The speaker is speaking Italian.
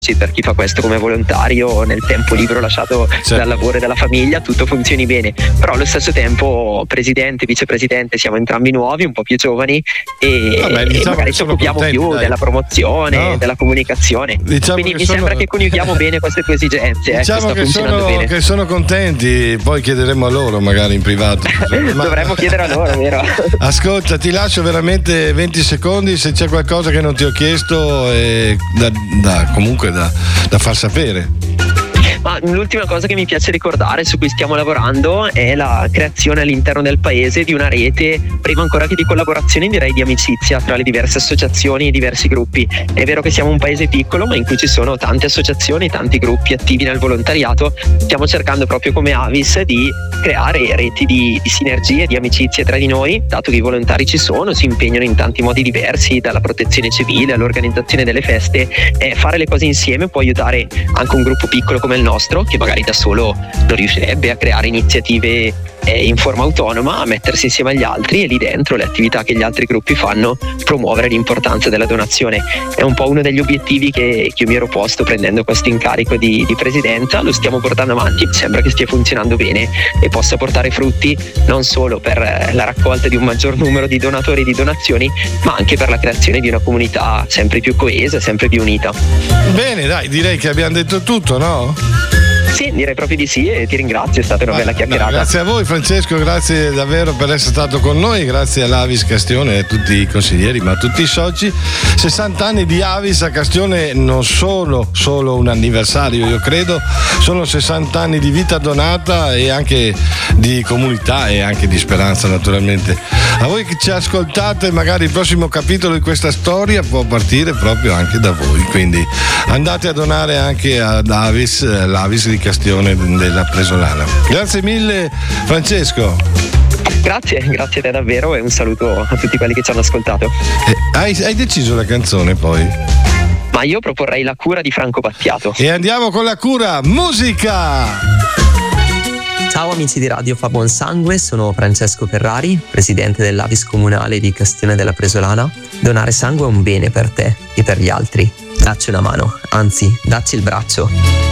per chi fa questo come volontario nel tempo libero lasciato dal lavoro e dalla famiglia, tutto funzioni bene. Però allo stesso tempo presidente, vicepresidente siamo entrambi nuovi, un po' più giovani e magari ci occupiamo più della promozione, della comunicazione, quindi mi sembra che coniughiamo bene queste due esigenze. Diciamo che sono contenti, poi chiederemo a loro magari in privato. Dovremmo chiedere a loro, vero? Ascolta, ti lascio veramente 20 secondi se c'è qualcosa che non ti ho chiesto da far sapere. Ma l'ultima cosa che mi piace ricordare, su cui stiamo lavorando, è la creazione all'interno del paese di una rete, prima ancora che di collaborazione, direi di amicizia tra le diverse associazioni e diversi gruppi. È vero che siamo un paese piccolo, ma in cui ci sono tante associazioni, tanti gruppi attivi nel volontariato. Stiamo cercando proprio come Avis di creare reti di sinergie, di amicizie tra di noi, dato che i volontari ci sono, si impegnano in tanti modi diversi, dalla protezione civile all'organizzazione delle feste. Fare le cose insieme può aiutare anche un gruppo piccolo come il nostro, che magari da solo non riuscirebbe a creare iniziative in forma autonoma, a mettersi insieme agli altri, e lì dentro le attività che gli altri gruppi fanno, promuovere l'importanza della donazione. È un po' uno degli obiettivi che io mi ero posto prendendo questo incarico di presidenza. Lo stiamo portando avanti, sembra che stia funzionando bene e possa portare frutti non solo per la raccolta di un maggior numero di donatori e di donazioni, ma anche per la creazione di una comunità sempre più coesa, sempre più unita. Bene, dai, direi che abbiamo detto tutto, no? Sì, direi proprio di sì, e ti ringrazio, è stata una bella chiacchierata. Grazie a voi Francesco, grazie davvero per essere stato con noi, grazie all'Avis Castione e a tutti i consiglieri, ma a tutti i soci. 60 anni di Avis a Castione non sono solo un anniversario, io credo, sono 60 anni di vita donata e anche di comunità e anche di speranza, naturalmente. A voi che ci ascoltate, magari il prossimo capitolo di questa storia può partire proprio anche da voi, quindi andate a donare anche ad Avis, l'Avis di Castione della Presolana. Grazie mille Francesco. Grazie a te davvero, e un saluto a tutti quelli che ci hanno ascoltato. Hai deciso la canzone poi? Ma io proporrei La cura di Franco Battiato. E andiamo con La cura, musica! Ciao amici di Radio Fa Buon Sangue, sono Francesco Ferrari, presidente dell'Avis comunale di Castione della Presolana. Donare sangue è un bene per te e per gli altri. Dacci una mano, anzi, dacci il braccio.